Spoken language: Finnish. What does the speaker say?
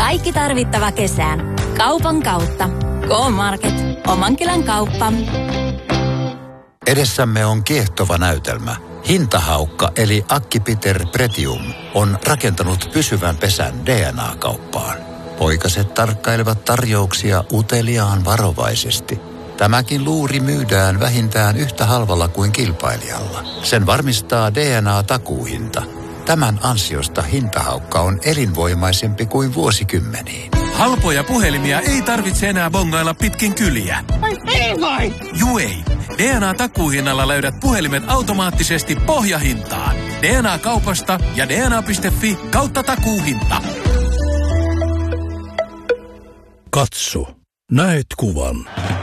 Kaikki tarvittava kesään. Kaupan kautta. K-Market. Omankylän kauppa. Edessämme on kiehtova näytelmä. Hintahaukka eli Acquipiter Pretium on rakentanut pysyvän pesän DNA-kauppaan. Poikaset tarkkailevat tarjouksia uteliaan varovaisesti. Tämäkin luuri myydään vähintään yhtä halvalla kuin kilpailijalla. Sen varmistaa DNA-takuuhinta. Tämän ansiosta hintahaukka on elinvoimaisempi kuin vuosikymmeniin. Halpoja puhelimia ei tarvitse enää bongailla pitkin kyliä. Ei vai! Juu ei. DNA-takuuhinnalla löydät puhelimet automaattisesti pohjahintaan. DNA-kaupasta ja dna.fi/takuuhinta. Katso. Näet kuvan.